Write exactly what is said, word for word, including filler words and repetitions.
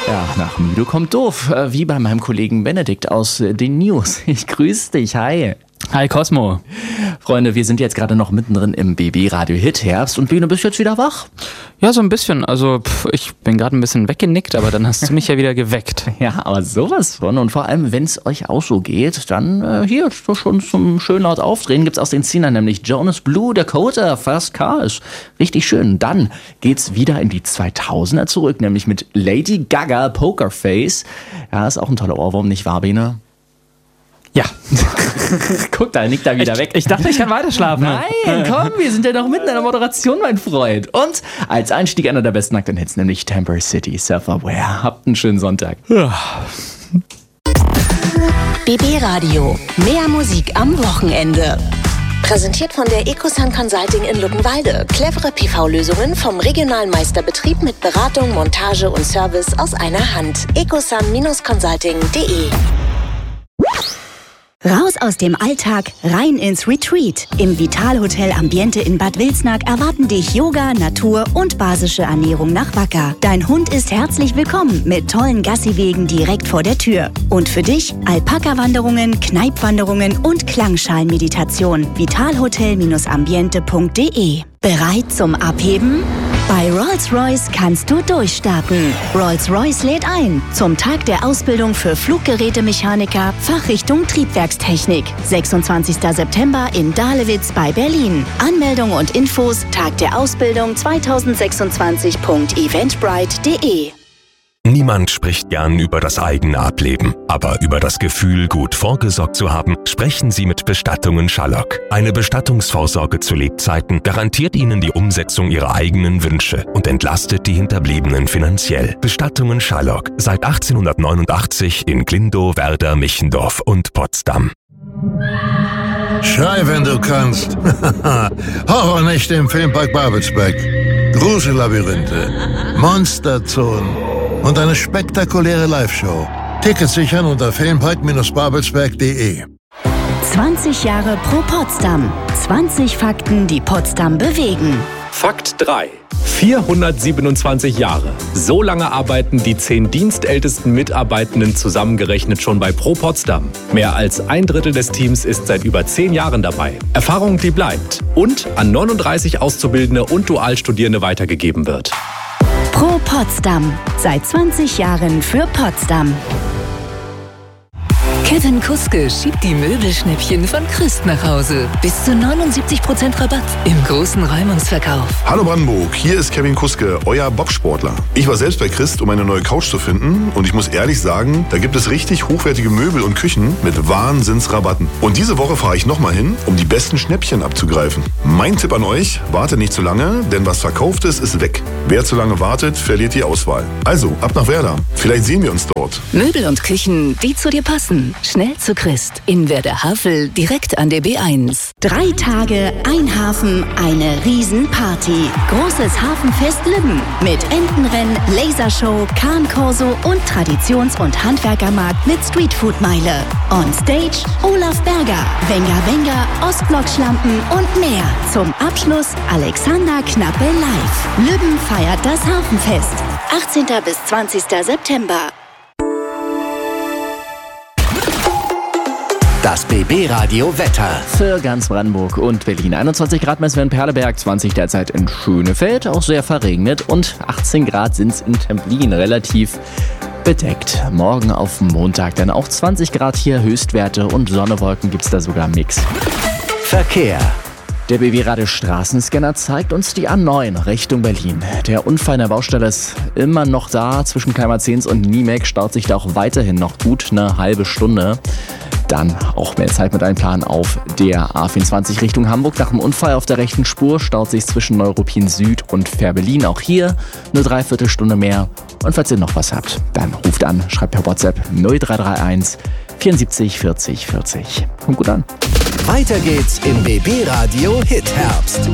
Ja, nach müde kommt doof, wie bei meinem Kollegen Benedikt aus den News. Ich grüße dich, hi. Hi Cosmo. Freunde, wir sind jetzt gerade noch mittendrin im B B-Radio Hit Herbst und Bene, bist du jetzt wieder wach? Ja, so ein bisschen. Also pff, ich bin gerade ein bisschen weggenickt, aber dann hast du mich ja wieder geweckt. Ja, aber sowas von. Und vor allem, wenn es euch auch so geht, dann äh, hier schon zum schön laut Aufdrehen gibt's aus den Zehnern nämlich Jonas Blue, Dakota, Fast Cars. Richtig schön. Dann geht's wieder in die zweitausender zurück, nämlich mit Lady Gaga, Pokerface. Ja, ist auch ein toller Ohrwurm, nicht wahr, Bene? Ja. Guck, da nickt er wieder ich, weg. Ich dachte, ich kann weiterschlafen. Nein, komm, wir sind ja noch mitten in der Moderation, mein Freund. Und als Einstieg einer der besten nackten Hits, nämlich Temporary City, Self-Aware. Habt einen schönen Sonntag. Ja. B B-Radio. Mehr Musik am Wochenende. Präsentiert von der Ecosun Consulting in Luckenwalde. Clevere P V-Lösungen vom regionalen Meisterbetrieb mit Beratung, Montage und Service aus einer Hand. ecosun Consulting punkt de. Raus aus dem Alltag, rein ins Retreat. Im Vitalhotel Ambiente in Bad Wilsnack erwarten dich Yoga, Natur und basische Ernährung nach Wacker. Dein Hund ist herzlich willkommen mit tollen Gassiwegen direkt vor der Tür. Und für dich Alpaka-Wanderungen, Kneipwanderungen und Klangschalenmeditation. vitalhotel ambiente punkt de. Bereit zum Abheben? Bei Rolls-Royce kannst du durchstarten. Rolls-Royce lädt ein zum Tag der Ausbildung für Fluggerätemechaniker, Fachrichtung Triebwerkstechnik. sechsundzwanzigster September in Dahlewitz bei Berlin. Anmeldung und Infos Tag der Ausbildung zweitausendsechsundzwanzig punkt eventbrite punkt de. Niemand spricht gern über das eigene Ableben, aber über das Gefühl, gut vorgesorgt zu haben, sprechen Sie mit Bestattungen Schallock. Eine Bestattungsvorsorge zu Lebzeiten garantiert Ihnen die Umsetzung Ihrer eigenen Wünsche und entlastet die Hinterbliebenen finanziell. Bestattungen Schallock, seit achtzehnhundertneunundachtzig in Glindow, Werder, Michendorf und Potsdam. Schrei, wenn du kannst. Horrornächte im Filmpark Babelsberg. Grusellabyrinthe, Monsterzonen und eine spektakuläre Live-Show. Tickets sichern unter filmpark babelsberg punkt de. zwanzig Jahre pro Potsdam. zwanzig Fakten, die Potsdam bewegen. Fakt drei. vierhundertsiebenundzwanzig Jahre. So lange arbeiten die zehn dienstältesten Mitarbeitenden zusammengerechnet schon bei Pro Potsdam. Mehr als ein Drittel des Teams ist seit über zehn Jahren dabei. Erfahrung, die bleibt und an neununddreißig Auszubildende und Dualstudierende weitergegeben wird. Pro Potsdam. Seit zwanzig Jahren für Potsdam. Kevin Kuske schiebt die Möbelschnäppchen von Christ nach Hause. Bis zu neunundsiebzig Prozent Rabatt im großen Räumungsverkauf. Hallo Brandenburg, hier ist Kevin Kuske, euer Bobsportler. Ich war selbst bei Christ, um eine neue Couch zu finden und ich muss ehrlich sagen, da gibt es richtig hochwertige Möbel und Küchen mit Wahnsinnsrabatten. Und diese Woche fahre ich nochmal hin, um die besten Schnäppchen abzugreifen. Mein Tipp an euch, wartet nicht zu lange, denn was verkauft ist, ist weg. Wer zu lange wartet, verliert die Auswahl. Also, ab nach Werder. Vielleicht sehen wir uns dort. Möbel und Küchen, die zu dir passen. Schnell zu Christ. In Werder-Havel, direkt an der B eins. Drei Tage, ein Hafen, eine Riesenparty. Großes Hafenfest Lübben. Mit Entenrennen, Lasershow, Kahnkorso und Traditions- und Handwerkermarkt mit Streetfood-Meile. On Stage Olaf Berger, Wenger Wenger, Ostblock-Schlampen und mehr. Zum Abschluss Alexander Knappe live. Lübben feiert das Hafenfest. achtzehnter bis zwanzigster September. Das B B-Radio Wetter. Für ganz Brandenburg und Berlin. einundzwanzig Grad messen wir in Perleberg, zwanzig derzeit in Schönefeld, auch sehr verregnet. Und achtzehn Grad sind es in Templin, relativ bedeckt. Morgen auf Montag dann auch zwanzig Grad hier, Höchstwerte und Sonnewolken gibt es da sogar Mix. Verkehr. Der B B-Radio Straßenscanner zeigt uns die A neun Richtung Berlin. Der Unfall in der Baustelle ist immer noch da. Zwischen Keimer-Zehns und Niemek staut sich da auch weiterhin noch gut eine halbe Stunde. Dann auch mehr Zeit mit Einplanen auf der A vierundzwanzig Richtung Hamburg. Nach dem Unfall auf der rechten Spur staut sich zwischen Neuruppin Süd und Fährberlin. Auch hier eine Dreiviertelstunde mehr. Und falls ihr noch was habt, dann ruft an, schreibt per WhatsApp null drei drei eins vierundsiebzig vierzig vierzig. Kommt gut an. Weiter geht's im B B-Radio Hit Herbst.